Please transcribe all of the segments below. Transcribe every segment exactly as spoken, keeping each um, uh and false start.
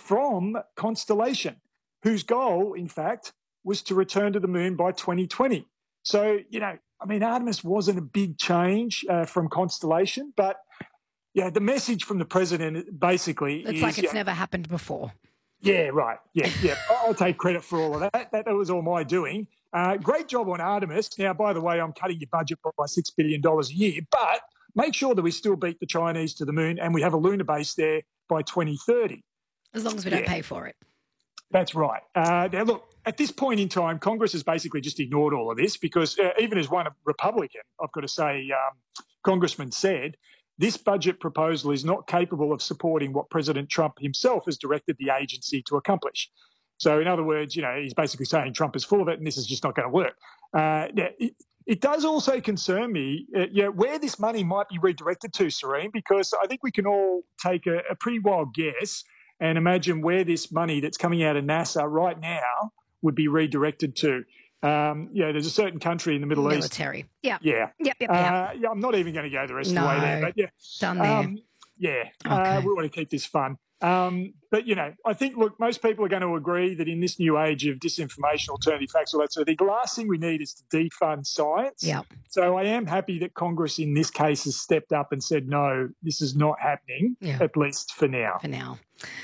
from Constellation, whose goal, in fact, was to return to the moon by twenty twenty. So, you know, I mean, Artemis wasn't a big change uh, from Constellation, but, yeah, the message from the president basically it's is... It's like it's yeah, never happened before. Yeah, right. Yeah, yeah. I'll take credit for all of that. That, that was all my doing. Uh, great job on Artemis. Now, by the way, I'm cutting your budget by six billion dollars a year, but make sure that we still beat the Chinese to the moon and we have a lunar base there by twenty thirty. As long as we don't yeah. pay for it. That's right. Uh, now, look, at this point in time, Congress has basically just ignored all of this because uh, even as one Republican, I've got to say, um, Congressman said, this budget proposal is not capable of supporting what President Trump himself has directed the agency to accomplish. So, in other words, you know, he's basically saying Trump is full of it and this is just not going to work. Uh, it, it does also concern me, uh, you know, where this money might be redirected to, Serene, because I think we can all take a, a pretty wild guess and imagine where this money that's coming out of NASA right now would be redirected to. Um, yeah, there's a certain country in the Middle Military. East. Yeah. Yeah. Yep, yep, uh, yep. yeah. I'm not even going to go the rest no, of the way there, but yeah. Done there. Um, yeah. Okay. Uh, we want to keep this fun. Um, but, you know, I think, look, most people are going to agree that in this new age of disinformation, alternative facts, all that sort of thing, the last thing we need is to defund science. Yeah. So I am happy that Congress in this case has stepped up and said, no, this is not happening, yeah. at least for now. For now.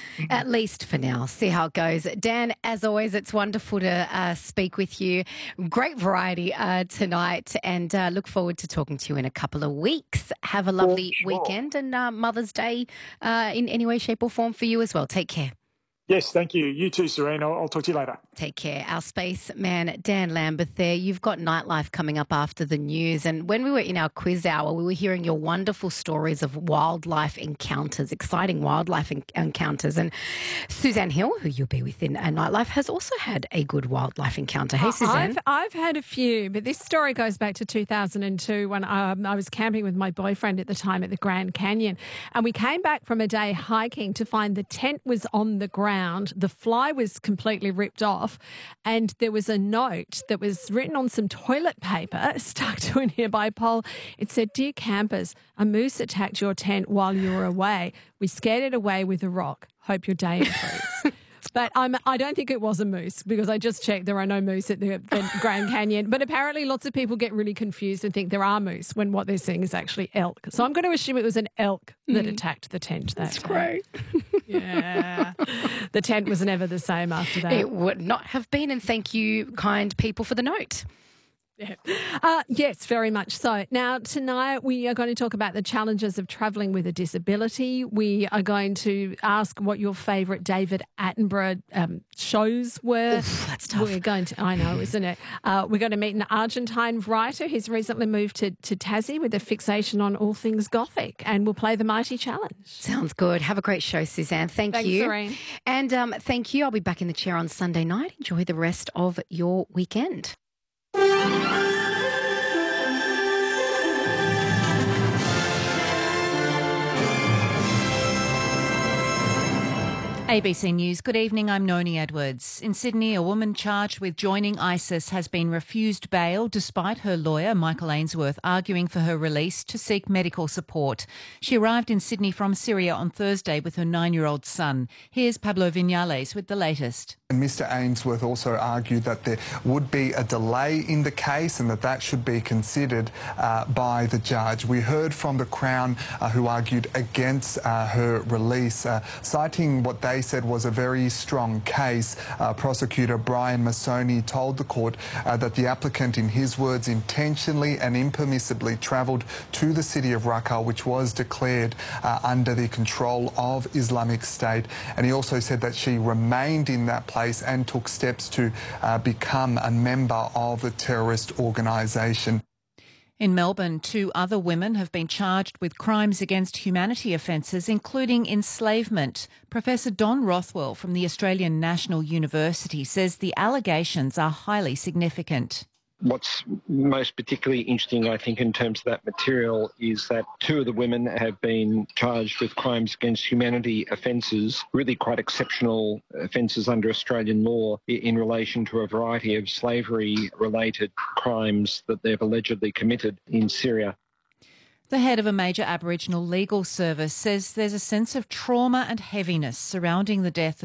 At least for now. See how it goes. Dan, as always, it's wonderful to uh, speak with you. Great variety uh, tonight, and uh, look forward to talking to you in a couple of weeks. Have a lovely sure. weekend and uh, Mother's Day uh, in any way, shape or form for you as well. Take care. Yes, thank you. You too, Serene. I'll, I'll talk to you later. Take care. Our spaceman, Dan Lambert there. You've got nightlife coming up after the news. And when we were in our quiz hour, we were hearing your wonderful stories of wildlife encounters, exciting wildlife en- encounters. And Suzanne Hill, who you'll be with in a Nightlife, has also had a good wildlife encounter. Hey, Suzanne. I've, I've had a few, but this story goes back to two thousand two when um, I was camping with my boyfriend at the time at the Grand Canyon. And we came back from a day hiking to find the tent was on the ground. The fly was completely ripped off, and there was a note that was written on some toilet paper stuck to a nearby pole. It said, "Dear campers, a moose attacked your tent while you were away. We scared it away with a rock. Hope your day improves." But um, I don't think it was a moose because I just checked there are no moose at the, the Grand Canyon. But apparently lots of people get really confused and think there are moose when what they're seeing is actually elk. So I'm going to assume it was an elk that mm. attacked the tent that That's day. great. Yeah. The tent was never the same after that. It would not have been, and thank you, kind people, for the note. Yeah. Uh, yes, very much so. Now, tonight we are going to talk about the challenges of travelling with a disability. We are going to ask what your favourite David Attenborough um, shows were. Oof, that's tough. We're going to, I know, isn't it? Uh, we're going to meet an Argentine writer who's recently moved to, to Tassie with a fixation on all things Gothic, and we'll play the Mighty Challenge. Sounds good. Have a great show, Suzanne. Thank Thanks, you. Serene. And um, thank you. I'll be back in the chair on Sunday night. Enjoy the rest of your weekend. A B C News. Good evening, I'm Noni Edwards. In Sydney, a woman charged with joining ISIS has been refused bail despite her lawyer, Michael Ainsworth, arguing for her release to seek medical support. She arrived in Sydney from Syria on Thursday with her nine-year-old son. Here's Pablo Vinales with the latest. Mister Ainsworth also argued that there would be a delay in the case and that that should be considered uh, by the judge. We heard from the Crown uh, who argued against uh, her release, uh, citing what they said was a very strong case. Uh, prosecutor Brian Massoni told the court uh, that the applicant, in his words, intentionally and impermissibly travelled to the city of Raqqa, which was declared uh, under the control of Islamic State. And he also said that she remained in that place and took steps to uh, become a member of the terrorist organisation. In Melbourne, two other women have been charged with crimes against humanity offences, including enslavement. Professor Don Rothwell from the Australian National University says the allegations are highly significant. What's most particularly interesting, I think, in terms of that material is that two of the women have been charged with crimes against humanity offences, really quite exceptional offences under Australian law in relation to a variety of slavery-related crimes that they've allegedly committed in Syria. The head of a major Aboriginal legal service says there's a sense of trauma and heaviness surrounding the death